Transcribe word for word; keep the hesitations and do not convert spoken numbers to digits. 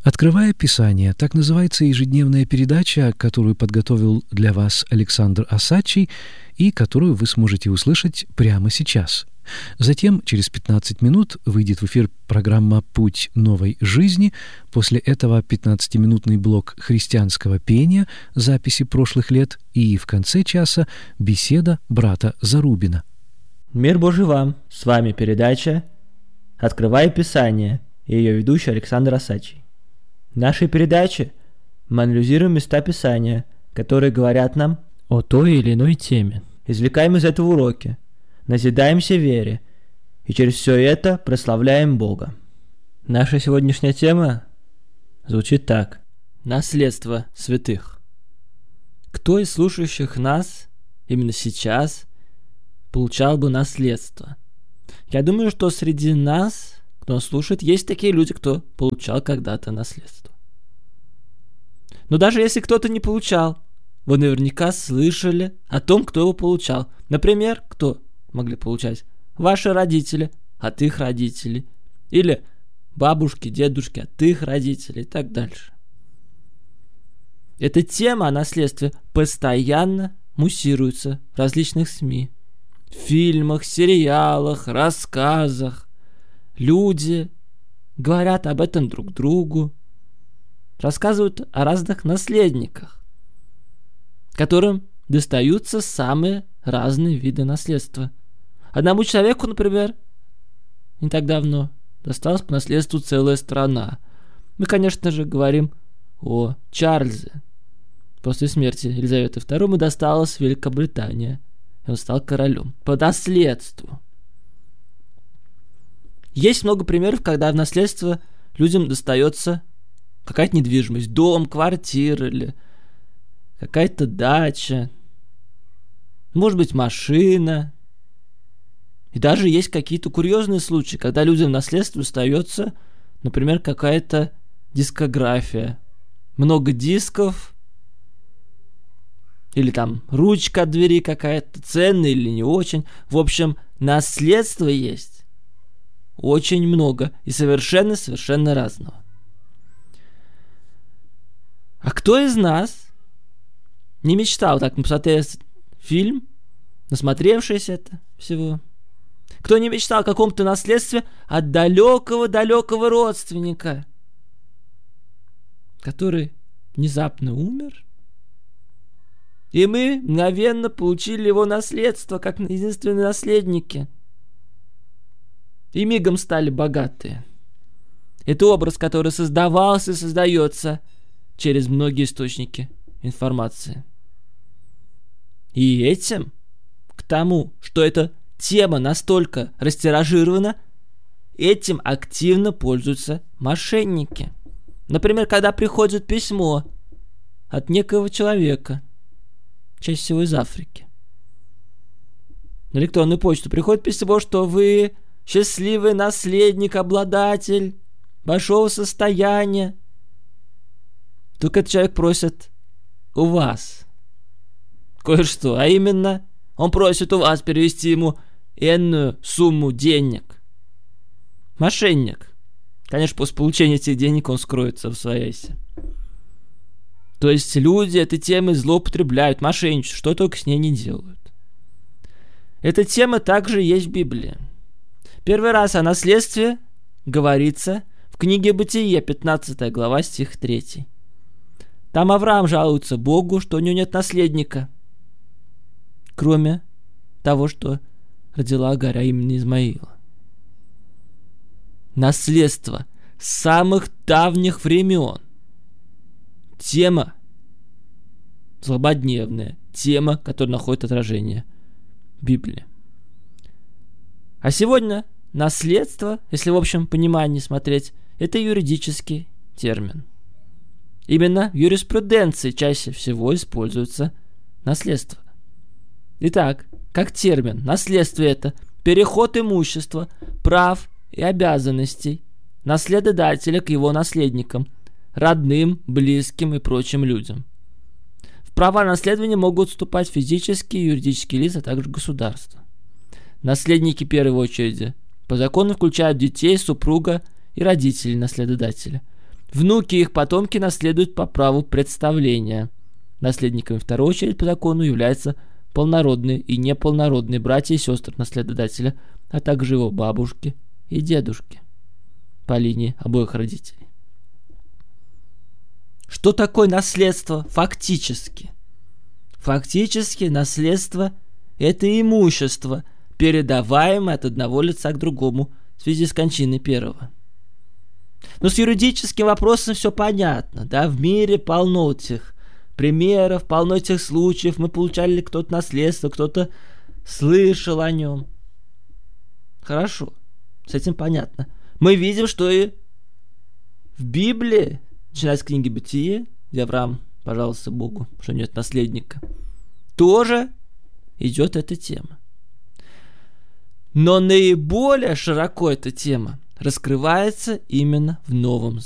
«Открывая Писание» — так называется ежедневная передача, которую подготовил для вас Александр Осадчий и которую вы сможете услышать прямо сейчас. Затем, через пятнадцать минут, выйдет в эфир программа «Путь новой жизни». После этого пятнадцатиминутный блок христианского пения, записи прошлых лет, и в конце часа беседа брата Зарубина. Мир Божий вам! С вами передача «Открывая Писание» и ее ведущий Александр Осадчий. В нашей передаче мы анализируем места Писания, которые говорят нам о той или иной теме. Извлекаем из этого уроки, назидаемся вере и через все это прославляем Бога. Наша сегодняшняя тема звучит так: наследство святых. Кто из слушающих нас именно сейчас получал бы наследство? Я думаю, что среди нас, кто слушает, есть такие люди, кто получал когда-то наследство. Но даже если кто-то не получал, вы наверняка слышали о том, кто его получал. Например, кто могли получать? Ваши родители от их родителей. Или бабушки, дедушки от их родителей и так дальше. Эта тема о наследстве постоянно муссируется в различных СМИ. В фильмах, сериалах, рассказах. Люди говорят об этом друг другу, рассказывают о разных наследниках, которым достаются самые разные виды наследства. Одному человеку, например, не так давно досталась по наследству целая страна. Мы, конечно же, говорим о Чарльзе. После смерти Елизаветы второй ему досталась Великобритания, и он стал королем по наследству. Есть много примеров, когда в наследство людям достается какая-то недвижимость, дом, квартира или какая-то дача, может быть, машина. И даже есть какие-то курьезные случаи, когда людям в наследство достается, например, какая-то дискография, много дисков, или там ручка от двери какая-то, ценная или не очень. В общем, наследство есть очень много и совершенно-совершенно разного. А кто из нас не мечтал, так, посмотрев фильм, насмотревшись это всего, кто не мечтал о каком-то наследстве от далекого-далекого родственника, который внезапно умер, и мы мгновенно получили его наследство как единственные наследники, и мигом стали богатые. Это образ, который создавался и создается через многие источники информации. И этим, к тому, что эта тема настолько растиражирована, этим активно пользуются мошенники. Например, когда приходит письмо от некого человека, чаще всего из Африки, на электронную почту приходит письмо, что вы счастливый наследник, обладатель большого состояния. Только этот человек просит у вас кое-что, а именно он просит у вас перевести ему энную сумму денег. Мошенник. Конечно, после получения этих денег он скроется в своясе. То есть люди этой темой злоупотребляют, мошенничают, что только с ней не делают. Эта тема также есть в Библии. Первый раз о наследстве говорится в книге Бытие, пятнадцатая глава, стих третий. Там Авраам жалуется Богу, что у него нет наследника, кроме того, что родила Агарь, а именно Измаила. Наследство самых давних времен. Тема злободневная, тема, которая находит отражение в Библии. А сегодня наследство, если в общем понимании смотреть, это юридический термин. Именно в юриспруденции чаще всего используется наследство. Итак, как термин, наследство — это переход имущества, прав и обязанностей наследодателя к его наследникам, родным, близким и прочим людям. В права наследования могут вступать физические и юридические лица, а также государства. Наследники в первой очереди по закону включают детей, супруга и родителей наследодателя. Внуки и их потомки наследуют по праву представления. Наследниками в вторую очередь по закону являются полнородные и неполнородные братья и сестры наследодателя, а также его бабушки и дедушки по линии обоих родителей. Что такое наследство фактически? Фактически наследство – это имущество, передаваемое от одного лица к другому в связи с кончиной первого. Но с юридическим вопросом все понятно, да, в мире полно этих примеров, полно этих случаев, мы получали кто-то наследство, кто-то слышал о нем. Хорошо, с этим понятно. Мы видим, что и в Библии, начиная с книги Бытие, где Авраам пожаловался Богу, что нет наследника, тоже идет эта тема. Но наиболее широко эта тема раскрывается именно в Новом Завете.